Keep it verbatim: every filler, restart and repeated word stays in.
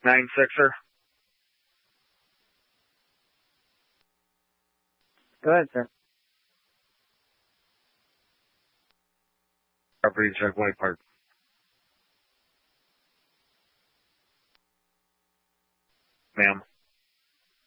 nine sixer. Go ahead, sir. Property check White Park. Ma'am.